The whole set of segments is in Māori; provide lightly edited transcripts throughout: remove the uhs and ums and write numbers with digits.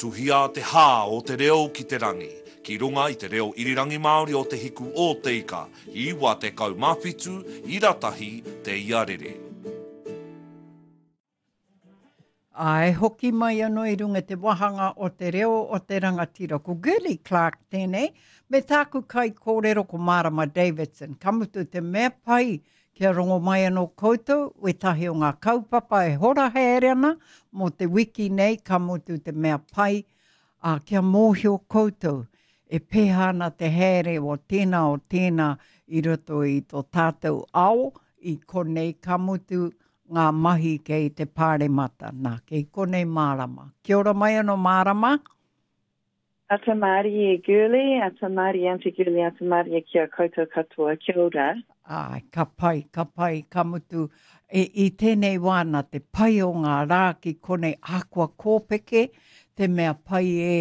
tuhia te hā o te reo ki te rangi. Ki runga i te reo irirangi Māori o te hiku o te ika. I wā te kau mawhitu, i ratahi te iarere. Ai, hoki mai anō I runga te wahanga o te reo o te rangatira. Ko Gurley Clark tēnei, me tāku kai kōrero ko Marama Davidson. Kamutu te mea pai kia rongo mai anō koutou, we tahi o ngā kaupapa e hora haere ana, mo te wiki nei, kamutu te mea pai, kia mōhio koutou, e pēhana te haere o tēnā I roto I tō tātou ao, I konei kamutu, ngā mahi kei te pāre mata. Nā, kei konei Marama. Kia ora mai anō Marama. Ata Māori e Gurley, ata Māori Auntie Gurley, ata Māori e kia koutou katoa. Kia ora. Ai, ka pai, ka mutu. I tēnei wāna te pai o ngā rā ki konei ākua kōpeke, te mea pai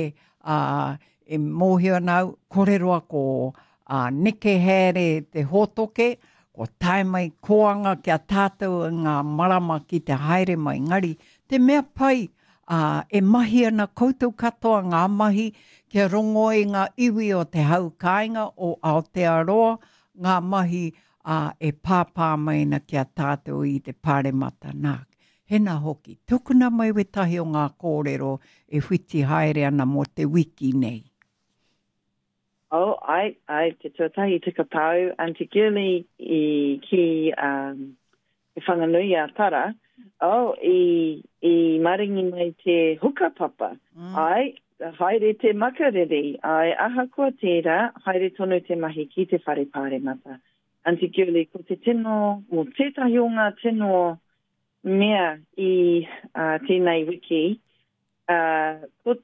e mōhio nau, kōreroa ko neke here te hotoke, ko tae mai koanga kia tātou ngā marama ki te haere mai. Ngari, te mea pai e mahi ana koutou katoa ngā mahi kia rongo I ngā iwi o te haukainga o Aotearoa, ngā mahi e pāpā mai na kia tātou I te pāre mata nā. Hena hoki, tukuna mai we tahi o ngā kōrero e whiti haere ana mo te wiki nei. Oh, ai, te tuatahi tika pau, Auntie Gurley ki whanganui a tara. Oh, I maringi mai te hukapapa. Ai, haere te makariri. Ai, aha kua tērā, haere tonu te mahi ki te whare pāre mata. Auntie Gurley, ko te tino, mo tētahi o ngā tino mea I tēnei wiki, ko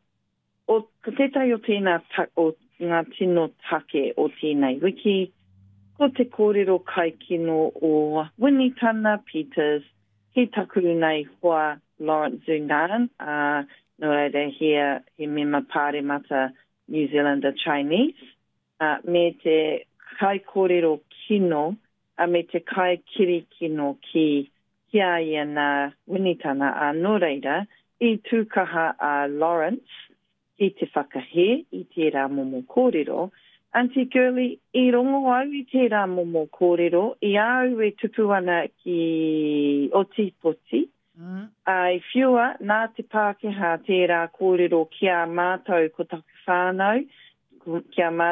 tētahi o tēnā ngā tino take o tēnei wiki, ko te kōrero kai kino o Winitana Peters, he taku nei hoa Lawrence Zungan, no reira hea he mema pāre mata New Zealander Chinese, me te kai kōrero kino, me te kai kiri kino ki hea ia nā Winitana, no reira, I tūkaha a Lawrence, I te whakahe, I tērā momo kōrero. Auntie Gurley, I rongo au I tērā momo kōrero, I au e tupu ana ki Otipoti. I whiua nā te Pākehā tērā kōrero kia mātou ko taku whānau, kia mātou